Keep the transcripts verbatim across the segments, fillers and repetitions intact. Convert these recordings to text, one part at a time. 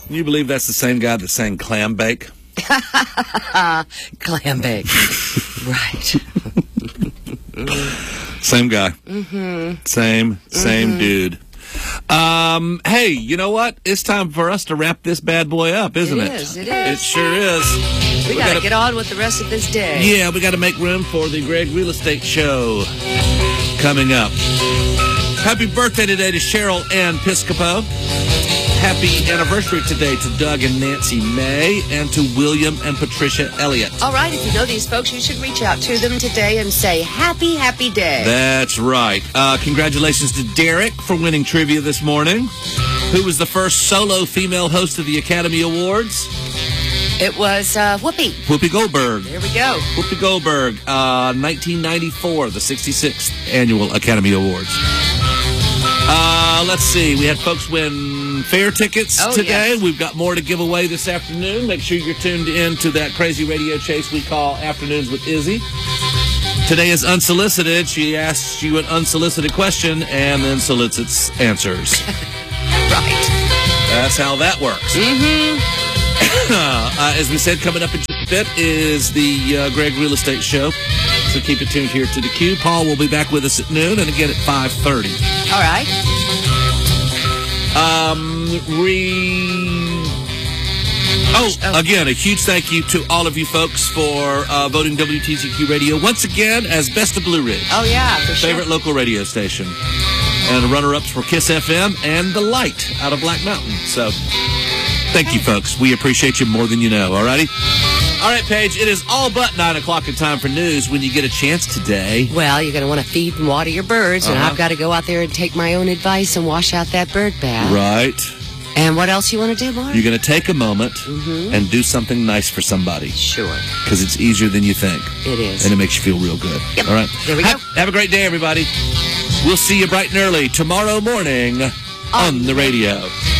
Can you believe that's the same guy that sang Clam Bake? Clam Bake. Right. Same guy. Mm-hmm. Same, same mm-hmm. dude. Um, hey, you know what? It's time for us to wrap this bad boy up, isn't it? It is, it is. It sure is. We, we got to get on with the rest of this day. Yeah, we got to make room for the Greg Real Estate Show coming up. Happy birthday today to Cheryl Ann Piscopo. Happy anniversary today to Doug and Nancy May and to William and Patricia Elliott. All right, if you know these folks, you should reach out to them today and say, happy, happy day. That's right. Uh, congratulations to Derek for winning trivia this morning. Who was the first solo female host of the Academy Awards? It was uh, Whoopi. Whoopi Goldberg. There we go. Whoopi Goldberg, uh, nineteen ninety-four, the sixty-sixth Annual Academy Awards. Uh, let's see. We had folks win fair tickets oh, today. Yes. We've got more to give away this afternoon. Make sure you're tuned in to that crazy radio chase we call Afternoons with Izzy. Today is Unsolicited. She asks you an unsolicited question and then solicits answers. Right. That's how that works. Mm-hmm. uh, as we said, coming up in just a bit is the uh, Greg Real Estate Show. So keep it tuned here to the Q. Paul will be back with us at noon and again at five thirty. All right. Um, re... Oh, oh, again, a huge thank you to all of you folks for uh, voting W T Z Q Radio once again as Best of Blue Ridge. Oh, yeah, for sure. Favorite local radio station. And the runner-ups were Kiss F M and The Light out of Black Mountain. So, thank you, folks. We appreciate you more than you know, all righty? All right, Paige, it is all but nine o'clock in time for news when you get a chance today. Well, you're going to want to feed and water your birds, and uh-huh. I've got to go out there and take my own advice and wash out that bird bath. Right. And what else you want to do, Mark? You're going to take a moment mm-hmm. and do something nice for somebody. Sure. Because it's easier than you think. It is. And it makes you feel real good. Yep. All right. There we have, go. Have a great day, everybody. We'll see you bright and early tomorrow morning on, on the radio.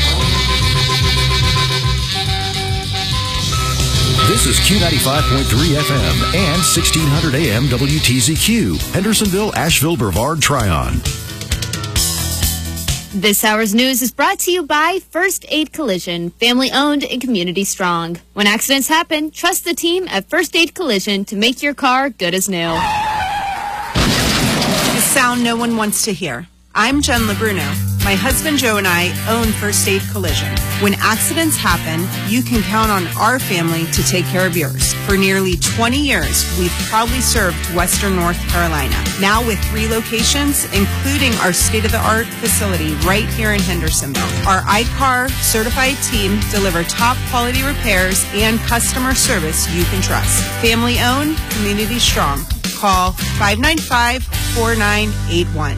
This is Q ninety-five point three F M and sixteen hundred A M W T Z Q, Hendersonville, Asheville, Brevard, Tryon. This hour's news is brought to you by First Aid Collision, family owned and community strong. When accidents happen, trust the team at First Aid Collision to make your car good as new. The sound no one wants to hear. I'm Jen LeBruno. My husband Joe and I own First Aid Collision. When accidents happen, you can count on our family to take care of yours. For nearly twenty years, we've proudly served Western North Carolina. Now with three locations, including our state-of-the-art facility right here in Hendersonville. Our I C A R certified team deliver top quality repairs and customer service you can trust. Family owned, community strong. Call five nine five, four nine eight one.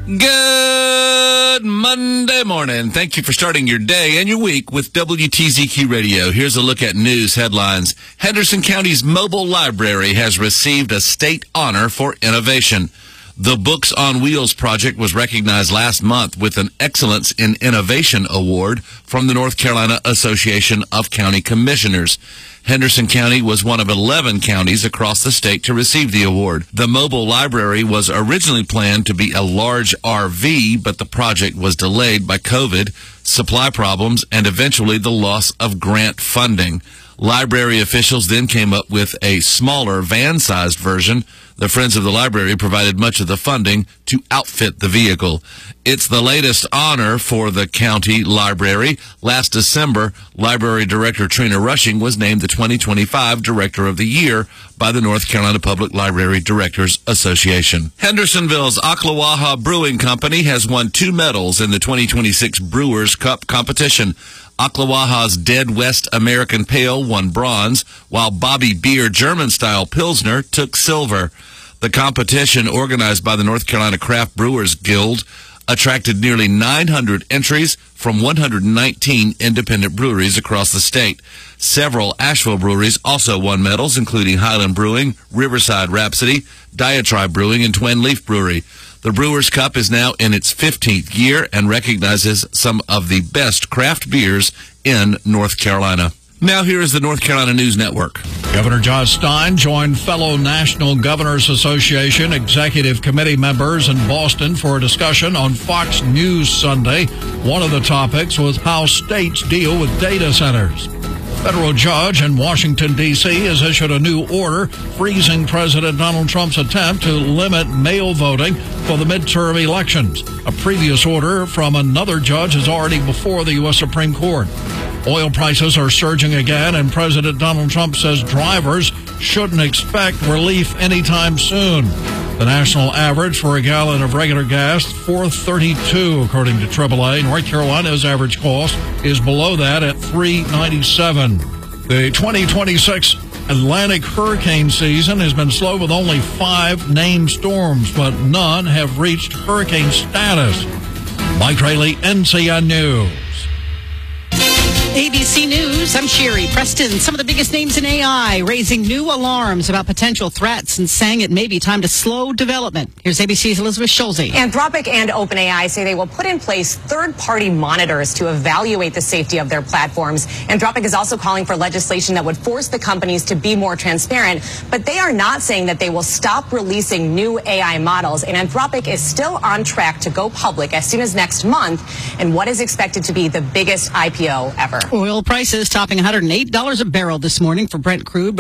Good Monday morning. Thank you for starting your day and your week with W T Z Q Radio. Here's a look at news headlines. Henderson County's mobile library has received a state honor for innovation. The Books on Wheels project was recognized last month with an Excellence in Innovation Award from the North Carolina Association of County Commissioners. Henderson County was one of eleven counties across the state to receive the award. The mobile library was originally planned to be a large R V, but the project was delayed by COVID, supply problems, and eventually the loss of grant funding. Library officials then came up with a smaller van-sized version. The Friends of the Library provided much of the funding to outfit the vehicle. It's the latest honor for the county library. Last December, Library Director Trina Rushing was named the twenty twenty-five Director of the Year by the North Carolina Public Library Directors Association. Hendersonville's Ocklawaha Brewing Company has won two medals in the twenty twenty-six Brewers Cup competition. Ocklawaha's Dead West American Pale won bronze, while Bobby Beer German-style Pilsner took silver. The competition, organized by the North Carolina Craft Brewers Guild, attracted nearly nine hundred entries from one hundred nineteen independent breweries across the state. Several Asheville breweries also won medals, including Highland Brewing, Riverside Rhapsody, Diatribe Brewing, and Twin Leaf Brewery. The Brewers Cup is now in its fifteenth year and recognizes some of the best craft beers in North Carolina. Now here is the North Carolina News Network. Governor Josh Stein joined fellow National Governors Association executive committee members in Boston for a discussion on Fox News Sunday. One of the topics was how states deal with data centers. Federal judge in Washington, D C has issued a new order freezing President Donald Trump's attempt to limit mail voting for the midterm elections. A previous order from another judge is already before the U S Supreme Court. Oil prices are surging again, and President Donald Trump says drivers shouldn't expect relief anytime soon. The national average for a gallon of regular gas, four dollars and thirty-two cents, according to triple A. North Carolina's average cost is below that at three dollars and ninety-seven cents. The twenty twenty-six Atlantic hurricane season has been slow with only five named storms, but none have reached hurricane status. Mike Rayleigh, N C N News. A B C News, I'm Sherry Preston. Some of the biggest names in A I raising new alarms about potential threats and saying it may be time to slow development. Here's A B C's Elizabeth Schulze. Anthropic and OpenAI say they will put in place third-party monitors to evaluate the safety of their platforms. Anthropic is also calling for legislation that would force the companies to be more transparent, but they are not saying that they will stop releasing new A I models. And Anthropic is still on track to go public as soon as next month in what is expected to be the biggest I P O ever. Oil prices topping one hundred eight dollars a barrel this morning for Brent crude.